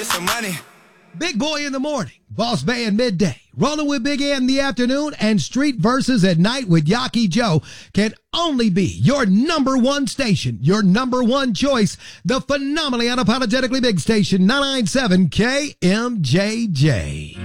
get some money. Big Boy in the morning, Boss Bay in midday, rolling with Big Ant in the afternoon, and Street Versus at night with Yaki Joe can only be your number one station, your number one choice, the phenomenally unapologetically big station, 997 KMJJ.